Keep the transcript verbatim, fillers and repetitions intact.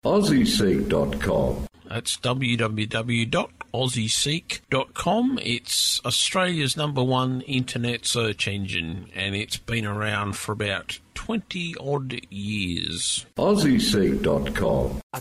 Aussie Seek dot com. That's w w w dot aussie seek dot com. It's Australia's number one internet search engine, and it's been around for about twenty odd years. Aussie Seek dot com. I